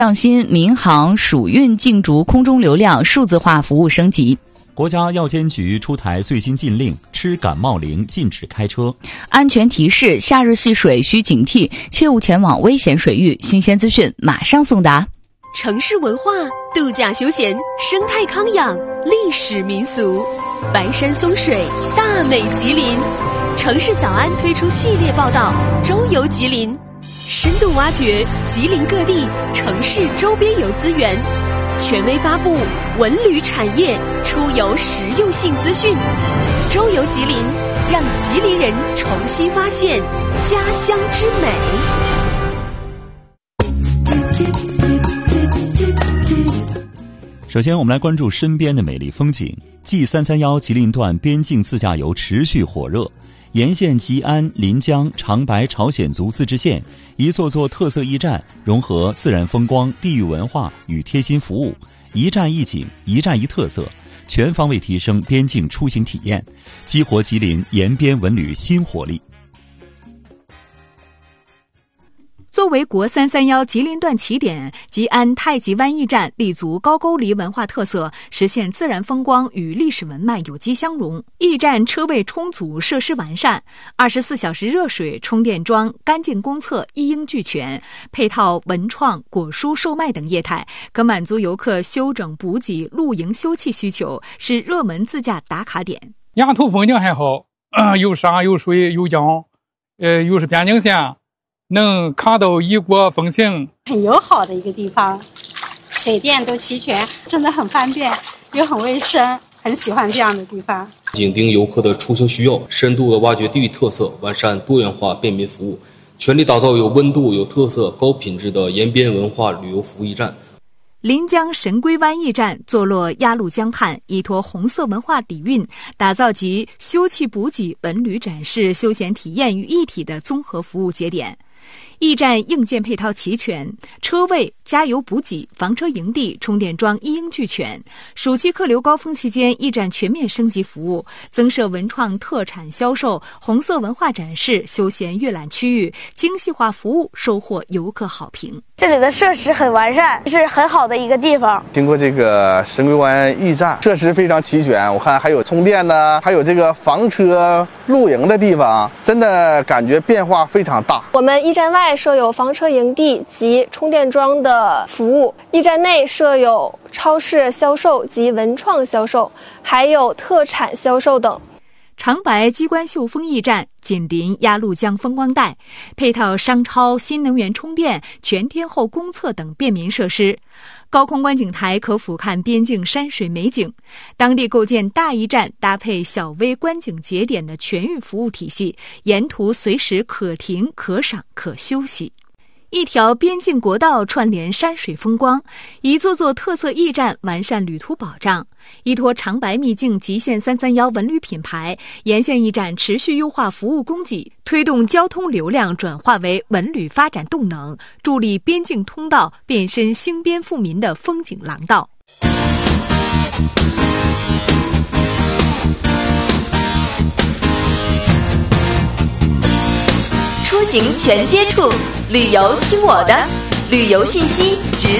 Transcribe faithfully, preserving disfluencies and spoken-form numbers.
上新民航属运竞逐空中流量数字化服务升级。 国家药监局出台最新禁令，吃感冒灵禁止开车。 安全提示：夏日戏水需警惕，切勿前往危险水域。新鲜资讯马上送达。 城市文化、度假休闲、生态康养、历史民俗，白山松水，大美吉林。城市早安推出系列报道《周游吉林》，深度挖掘吉林各地城市周边游资源，权威发布文旅产业出游实用性资讯。周游吉林，让吉林人重新发现家乡之美。 首先我们来关注身边的美丽风景。 G 三三一吉林段边境自驾游持续火热，沿线吉安、临江、长白朝鲜族自治县一座座特色驿站，融合自然风光、地域文化与贴心服务，一站一景，一站一特色，全方位提升边境出行体验，激活吉林沿边文旅新活力。 作为国三三一吉林段起点，吉安太极湾驿站立足高句丽文化特色，实现自然风光与历史文脉有机相融。驿站车位充足，设施完善，二十四小时热水、充电桩、干净公厕一应俱全，配套文创、果蔬售卖等业态，可满足游客休整补给、露营休憩需求，是热门自驾打卡点。 沿途风景还好，呃、有山有水有江，呃，又是边境线。 能看到异国风情， 很友好的一个地方，水电都齐全，真的很方便，又很卫生，很喜欢这样的地方。 紧盯游客的出行需要，深度的挖掘地域特色，完善多元化便民服务，全力打造有温度、有特色、高品质的沿边文化旅游服务驿站。 临江神龟湾驿站坐落鸭绿江畔，依托红色文化底蕴，打造集休憩补给、文旅展示、休闲体验于一体的综合服务节点。 驿站硬件配套齐全，车位、加油补给、房车营地、充电桩一应俱全。暑期客流高峰期间，驿站全面升级服务，增设文创特产销售、红色文化展示、休闲阅览区域，精细化服务收获游客好评。 这里的设施很完善，是很好的一个地方。 经过这个神龟湾驿站，设施非常齐全，我看还有充电的，还有这个房车露营的地方，真的感觉变化非常大。 我们驿站外 设有房车营地及充电桩的服务，驿站内设有超市销售及文创销售，还有特产销售等。 长白机关秀峰驿站紧邻鸭绿江风光带，配套商超、新能源充电、全天候公厕等便民设施。高空观景台可俯瞰边境山水美景。当地构建大驿站搭配小微观景节点的全域服务体系，沿途随时可停、可赏、可休息。 一条边境国道串联山水风光，一座座特色驿站完善旅途保障。依托长白秘境极限三三一文旅品牌，沿线驿站持续优化服务供给，推动交通流量转化为文旅发展动能，助力边境通道变身兴边富民的风景廊道。 出行全接触，旅游听我的，旅游信息值